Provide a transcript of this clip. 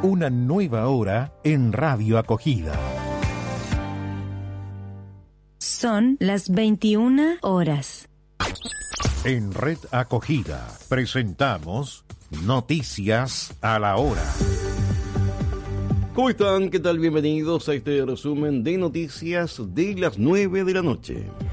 Una nueva hora en Radio Acogida. Son las 21 horas. En Red Acogida presentamos Noticias a la Hora. ¿Cómo están? ¿Qué tal? Bienvenidos a este resumen de noticias de las 9 de la noche.